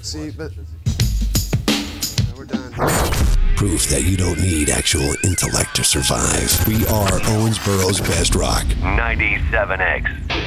See, but we're done. Proof that you don't need actual intellect to survive. We are Owensboro's best rock. 97X.